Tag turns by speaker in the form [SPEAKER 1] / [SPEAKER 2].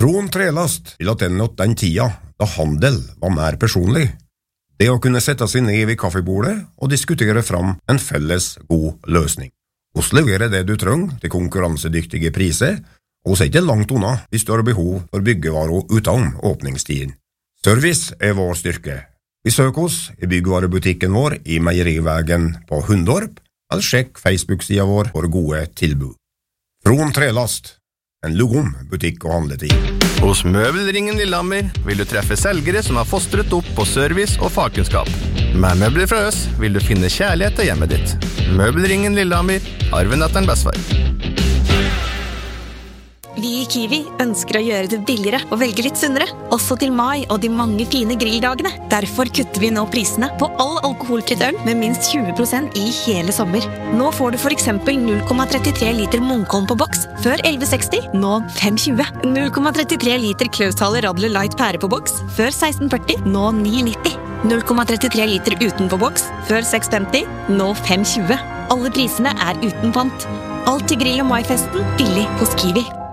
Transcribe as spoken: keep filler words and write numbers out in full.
[SPEAKER 1] Från trelast til at den nått den tida da handel var mer personlig. Det å kunne sette seg ned ved kaffebordet og diskutere fram en felles god løsning. Oss leverer det du trenger til konkurransedyktige priser, og så er ikke langt unna hvis du har behov for byggevarer uten åpningstiden. Service er vår styrke. Besøk oss i byggvarebutikken vår i Meierivägen på Hundorp, eller sjekk Facebook-sida vår for gode tilbud. Från trelast, en lugom butikk og handletid.
[SPEAKER 2] Hos Møbelringen Lillehammer vil du treffe selgere som har fostret opp på service og fagkunnskap. Med møbler fra oss vil du finne kjærlighet til hjemmet ditt. Møbelringen Lillehammer, arven etter en bestefar.
[SPEAKER 3] Vi i Kiwi ønsker å gjøre det billigere og velge litt sunnere, også til mai og de mange fine grilldagene. Derfor kutter vi nå prisene på all alkoholfritt øl med minst tjue prosent i hele sommer. Nå får du for eksempel null komma trettitre liter Munkholm på boks, før elleve seksti, nå fem tjue. null komma trettitre liter Klaushaler Radler Light pære på boks, før seksten førti, nå ni nitti. null komma trettitre liter uten på boks, før seks femti, nå fem tjue. Alle prisene er uten pant. Alt til grill- og maifesten billig hos Kiwi.